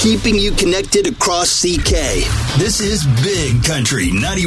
keeping you connected across CK. This is Big Country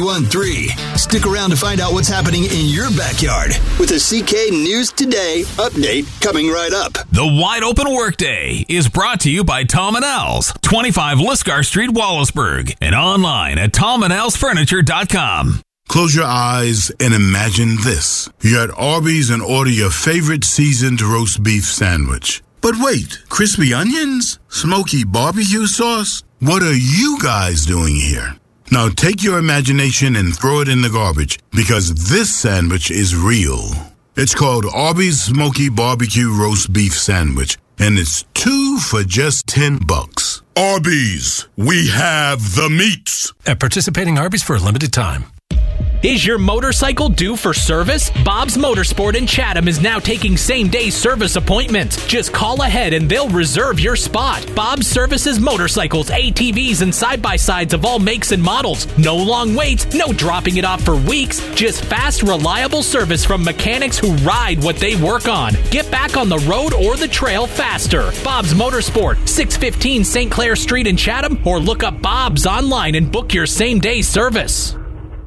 91.3. Stick around to find out what's happening in your backyard with a CK News Today update coming right up. The Wide Open Workday is brought to you by Tom & Al's, 25 Lisgar Street, Wallaceburg, and online at tomandalsfurniture.com. Close your eyes and imagine this. You're at Arby's and order your favorite seasoned roast beef sandwich. But wait, crispy onions? Smoky barbecue sauce? What are you guys doing here? Now take your imagination and throw it in the garbage, because this sandwich is real. It's called Arby's Smoky Barbecue Roast Beef Sandwich, and it's 2 for just $10. Arby's, we have the meats. At participating Arby's for a limited time. Is your motorcycle due for service? Bob's Motorsport in Chatham is now taking same-day service appointments. Just call ahead and they'll reserve your spot. Bob's services motorcycles, ATVs, and side-by-sides of all makes and models. No long waits, no dropping it off for weeks. Just fast, reliable service from mechanics who ride what they work on. Get back on the road or the trail faster. Bob's Motorsport, 615 St. Clair Street in Chatham, or look up Bob's online and book your same-day service.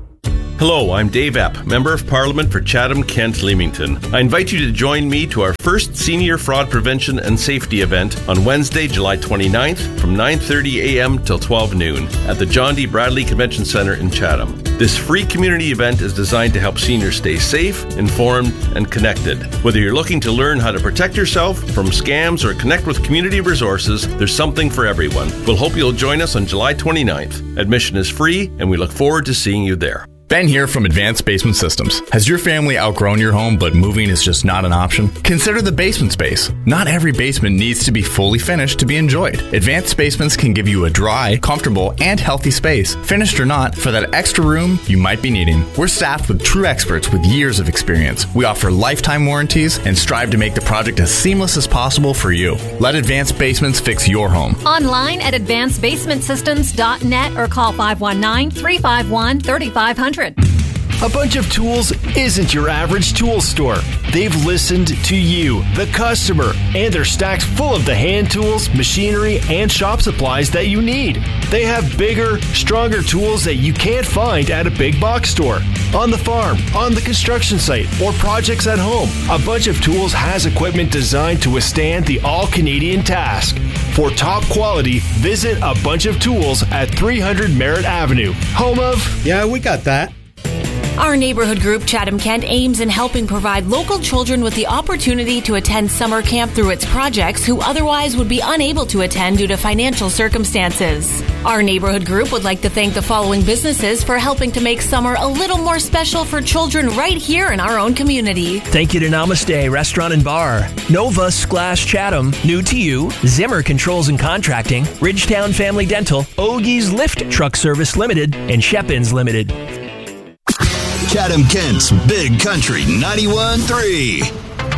Hello, I'm Dave Epp, Member of Parliament for Chatham-Kent Leamington. I invite you to join me to our first Senior Fraud Prevention and Safety event on Wednesday, July 29th from 9:30 a.m. till 12 noon at the John D. Bradley Convention Center in Chatham. This free community event is designed to help seniors stay safe, informed, and connected. Whether you're looking to learn how to protect yourself from scams or connect with community resources, there's something for everyone. We'll hope you'll join us on July 29th. Admission is free, and we look forward to seeing you there. Ben here from Advanced Basement Systems. Has your family outgrown your home, but moving is just not an option? Consider the basement space. Not every basement needs to be fully finished to be enjoyed. Advanced Basements can give you a dry, comfortable, and healthy space, finished or not, for that extra room you might be needing. We're staffed with true experts with years of experience. We offer lifetime warranties and strive to make the project as seamless as possible for you. Let Advanced Basements fix your home. Online at advancedbasementsystems.net or call 519-351-3500. A Bunch of Tools isn't your average tool store. They've listened to you, the customer, and they're stacked full of the hand tools, machinery, and shop supplies that you need. They have bigger, stronger tools that you can't find at a big box store. On the farm, on the construction site, or projects at home, A Bunch of Tools has equipment designed to withstand the all-Canadian task. For top quality, visit A Bunch of Tools at 300 Merritt Avenue, home of... Yeah, we got that. Our neighborhood group, Chatham-Kent, aims in helping provide local children with the opportunity to attend summer camp through its projects who otherwise would be unable to attend due to financial circumstances. Our neighborhood group would like to thank the following businesses for helping to make summer a little more special for children right here in our own community. Thank you to Namaste Restaurant and Bar, Nova Splash Chatham, New to You, Zimmer Controls and Contracting, Ridgetown Family Dental, Ogie's Lift Truck Service Limited, and Shepins Limited. Chatham-Kent's Big Country 91.3.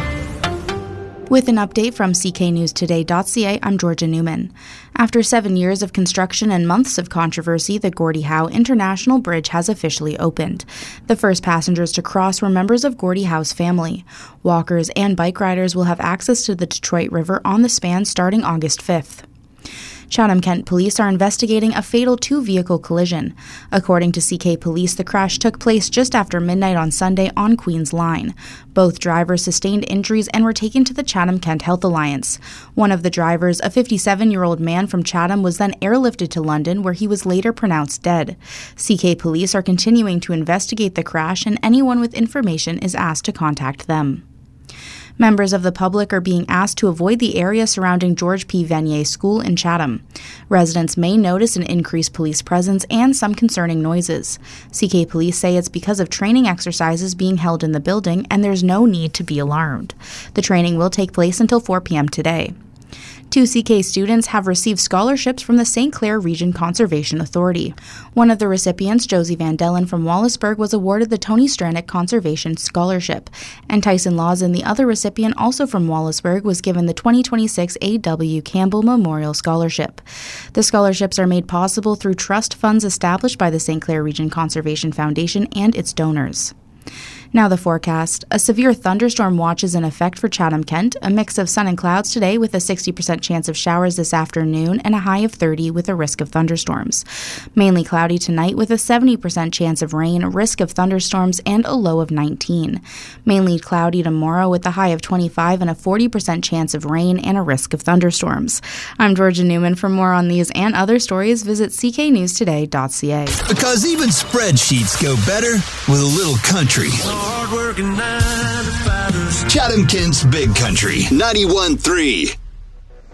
With an update from cknewstoday.ca, I'm Georgia Newman. After 7 years of construction and months of controversy, the Gordie Howe International Bridge has officially opened. The first passengers to cross were members of Gordie Howe's family. Walkers and bike riders will have access to the Detroit River on the span starting August 5th. Chatham-Kent police are investigating a fatal two-vehicle collision. According to CK Police, the crash took place just after midnight on Sunday on Queen's Line. Both drivers sustained injuries and were taken to the Chatham-Kent Health Alliance. One of the drivers, a 57-year-old man from Chatham, was then airlifted to London, where he was later pronounced dead. CK Police are continuing to investigate the crash, and anyone with information is asked to contact them. Members of the public are being asked to avoid the area surrounding George P. Vanier School in Chatham. Residents may notice an increased police presence and some concerning noises. CK Police say it's because of training exercises being held in the building, and there's no need to be alarmed. The training will take place until 4 p.m. today. 2 CK students have received scholarships from the St. Clair Region Conservation Authority. One of the recipients, Josie Van Dellen from Wallaceburg, was awarded the Tony Stranick Conservation Scholarship, and Tyson Lawson, the other recipient, also from Wallaceburg, was given the 2026 A.W. Campbell Memorial Scholarship. The scholarships are made possible through trust funds established by the St. Clair Region Conservation Foundation and its donors. Now the forecast. A severe thunderstorm watch is in effect for Chatham-Kent, a mix of sun and clouds today with a 60% chance of showers this afternoon and a high of 30 with a risk of thunderstorms. Mainly cloudy tonight with a 70% chance of rain, risk of thunderstorms, and a low of 19. Mainly cloudy tomorrow with a high of 25 and a 40% chance of rain and a risk of thunderstorms. I'm Georgia Newman. For more on these and other stories, visit cknewstoday.ca. Because even spreadsheets go better with a little country. Chatham-Kent's Big Country 91.3.